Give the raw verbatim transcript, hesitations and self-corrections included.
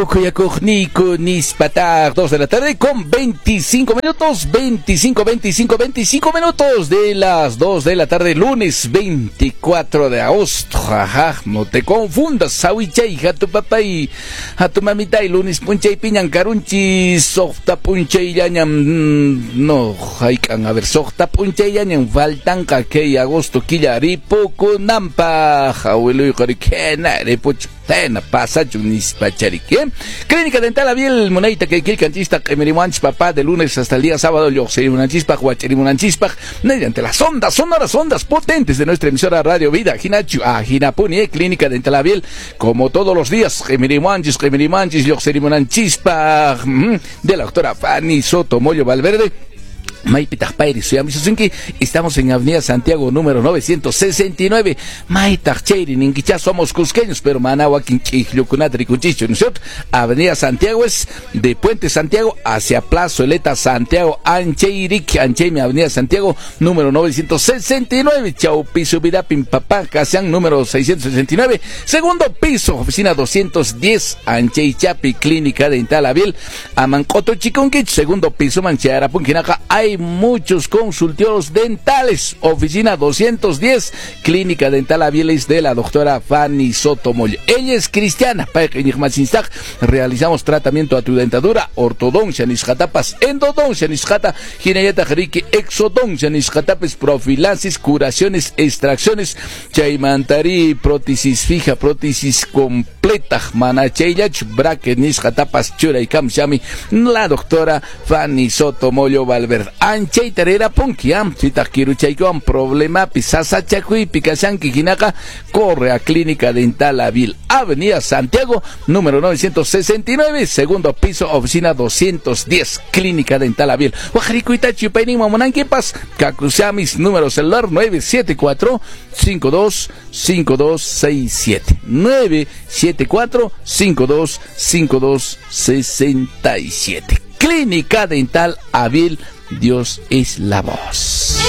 Nico Nispatar, dos de la tarde con veinticinco minutos, veinticinco, veinticinco, veinticinco minutos de las dos de la tarde, lunes veinticuatro de agosto. Ajá, no te confundas, Sawichay, a tu papá y a tu mamita, y lunes punchay piñan carunchi, softa punchay yañam, no, haycan, a ver, softa punchay yañam, faltan que agosto, quillari, poco nampa, abuelo y jariquena, repocho. Tena pasa Junis Pacharique. Clínica Dental Abiel Moneita que el cantista Emerimanch papá de lunes hasta el día sábado yo Serimunanchispa Huacherimunanchispa mediante las ondas sonoras ondas potentes de nuestra emisora Radio Vida Hinachu a Hinapuni Clínica Dental Abiel como todos los días Emerimanchis Emerimanchis yo Serimunanchispa de la doctora Fanny Soto Moyo Valverde. Maitach Pairi, soy Amisosunki, estamos en Avenida Santiago número novecientos sesenta y nueve. Maitach Cheiri, Ninquicha, somos cusqueños, pero Managua, Quinchi, Lucunatri, Cuchicho, ¿no es cierto? Avenida Santiago es de Puente Santiago hacia Plaza Eleta Santiago, Ancheirik, Ancheimi, Avenida Santiago número novecientos sesenta y nueve. Chaupizo Vidapin, Papá, Casián número seiscientos sesenta y nueve. Segundo piso, oficina doscientos diez, Anchei Chapi, Clínica Dental Abiel, Amancoto Chiconquich, segundo piso, Manchara Punquinaca, hay muchos consultorios dentales. Oficina doscientos diez, Clínica Dental Avieles de la doctora Fanny Soto Molle. Ella es cristiana. Realizamos tratamiento a tu dentadura, ortodoncia, nisjatapas, endodoncia, nisjata, ginayata, jerique, exodoncia, nisjatapes, profilaxis, curaciones, extracciones, chaimantari, prótesis fija, prótesis completa, manachayach, bracket, nisjatapas, chura y kamshami, la doctora Fanny Soto Molle Valverde. Ancha y tarera ponquiam, si taquiru chaycoan problema pisasa chacuy picasan quijinaca, corre a Clínica Dental Abil, Avenida Santiago, número novecientos sesenta y nueve, segundo piso, oficina doscientos diez, Clínica Dental Abil. Huajaricuita chupaini mamonanquipas, cacusamis, número celular nueve siete cuatro, cinco dos, cinco dos seis siete, nueve siete cuatro, cinco dos, cinco dos seis siete. Clínica Dental Abil, Dios es la voz.